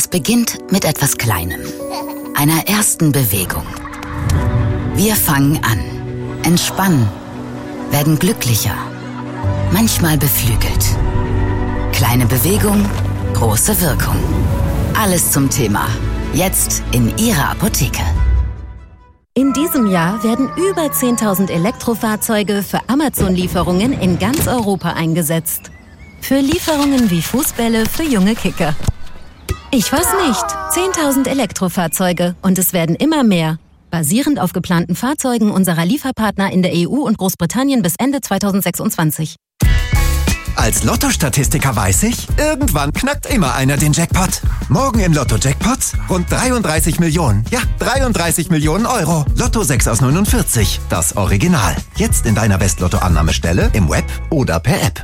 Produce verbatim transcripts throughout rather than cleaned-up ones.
beginnt mit etwas Kleinem, einer ersten Bewegung. Wir fangen an, entspannen, werden glücklicher, manchmal beflügelt. Kleine Bewegung, große Wirkung. Alles zum Thema. Jetzt in Ihrer Apotheke. In diesem Jahr werden über zehntausend Elektrofahrzeuge für Amazon-Lieferungen in ganz Europa eingesetzt. Für Lieferungen wie Fußbälle für junge Kicker. Ich weiß nicht. zehntausend Elektrofahrzeuge und es werden immer mehr. Basierend auf geplanten Fahrzeugen unserer Lieferpartner in der E U und Großbritannien bis Ende zweitausendsechsundzwanzig. Als Lotto-Statistiker weiß ich, irgendwann knackt immer einer den Jackpot. Morgen im Lotto-Jackpots rund dreiunddreißig Millionen. Ja, dreiunddreißig Millionen Euro. Lotto sechs aus neunundvierzig. Das Original. Jetzt in deiner West-Lotto-Annahmestelle, im Web oder per App.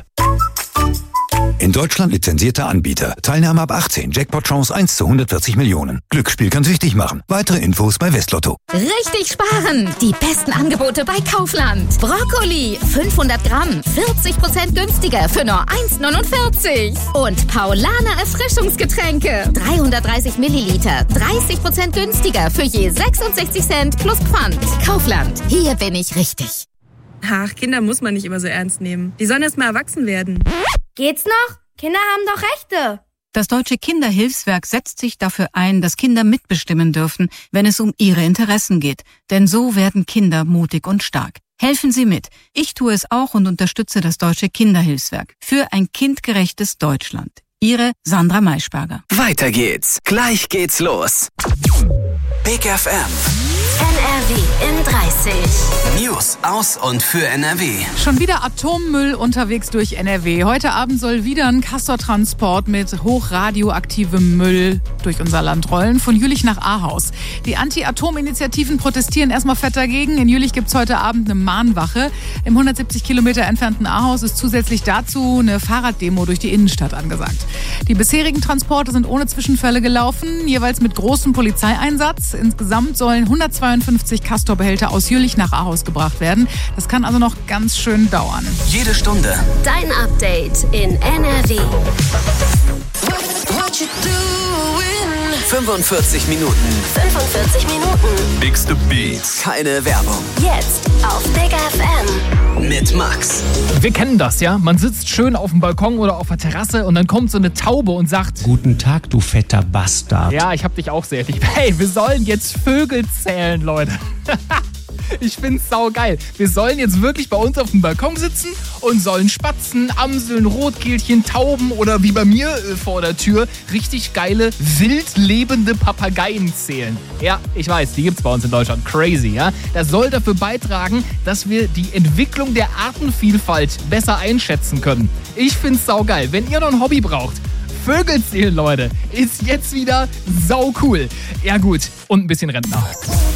In Deutschland lizenzierter Anbieter. Teilnahme ab achtzehn. Jackpot-Chance eins zu hundertvierzig Millionen. Glücksspiel kann süchtig machen. Weitere Infos bei Westlotto. Richtig sparen! Die besten Angebote bei Kaufland. Brokkoli, fünfhundert Gramm, vierzig Prozent günstiger für nur eins neunundvierzig. Und Paulaner Erfrischungsgetränke, dreihundertdreißig Milliliter, dreißig Prozent günstiger für je sechsundsechzig Cent plus Pfand. Kaufland, hier bin ich richtig. Ach, Kinder muss man nicht immer so ernst nehmen. Die sollen erst mal erwachsen werden. Geht's noch? Kinder haben doch Rechte. Das Deutsche Kinderhilfswerk setzt sich dafür ein, dass Kinder mitbestimmen dürfen, wenn es um ihre Interessen geht. Denn so werden Kinder mutig und stark. Helfen Sie mit. Ich tue es auch und unterstütze das Deutsche Kinderhilfswerk für ein kindgerechtes Deutschland. Ihre Sandra Maischberger. Weiter geht's. Gleich geht's los. Big F M. N R W in dreißig. News aus und für N R W. Schon wieder Atommüll unterwegs durch N R W. Heute Abend soll wieder ein Castor-Transport mit hochradioaktivem Müll durch unser Land rollen, von Jülich nach Ahaus. Die Anti-Atom-Initiativen protestieren erstmal fett dagegen. In Jülich gibt's heute Abend eine Mahnwache. Im hundertsiebzig Kilometer entfernten Ahaus ist zusätzlich dazu eine Fahrraddemo durch die Innenstadt angesagt. Die bisherigen Transporte sind ohne Zwischenfälle gelaufen, jeweils mit großem Polizeieinsatz. Insgesamt sollen hundertzweiundfünfzig Castor-Behälter aus Jülich nach Ahaus gebracht werden. Das kann also noch ganz schön dauern. Jede Stunde dein Update in N R W. fünfundvierzig Minuten. fünfundvierzig Minuten. Bigste Beats. Keine Werbung. Jetzt auf Big F M. Mit Max. Wir kennen das, ja? Man sitzt schön auf dem Balkon oder auf der Terrasse und dann kommt so eine Taube und sagt: Guten Tag, du fetter Bastard. Ja, ich hab dich auch sehr lieb. Hey, wir sollen jetzt Vögel zählen, Leute. Ich find's saugeil. Wir sollen jetzt wirklich bei uns auf dem Balkon sitzen und sollen Spatzen, Amseln, Rotkehlchen, Tauben oder wie bei mir äh, vor der Tür richtig geile, wild lebende Papageien zählen. Ja, ich weiß, die gibt's bei uns in Deutschland. Crazy, ja? Das soll dafür beitragen, dass wir die Entwicklung der Artenvielfalt besser einschätzen können. Ich find's saugeil. Wenn ihr noch ein Hobby braucht, Vögel zählen, Leute, ist jetzt wieder sau cool. Ja gut, und ein bisschen Rentner.